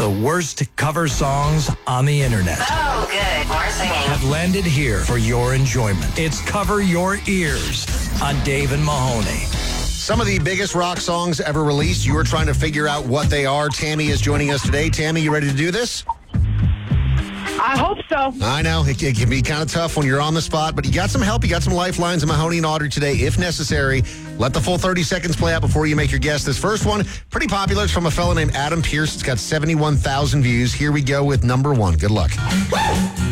The worst cover songs on the internet Oh, good. More singing. have landed here for your enjoyment. It's Cover Your Ears on Dave and Mahoney. Some of the biggest rock songs ever released. You are trying to figure out what they are. Tammy is joining us today. Tammy, you ready to do this? I hope so. I know. It can be kind of tough when you're on the spot, but you got some help. You got some lifelines in Mahoney and Audrey today, if necessary. Let the full 30 seconds play out before you make your guess. This first one, pretty popular. It's from a fellow named Adam Pierce. It's got 71,000 views. Here we go with number one. Good luck.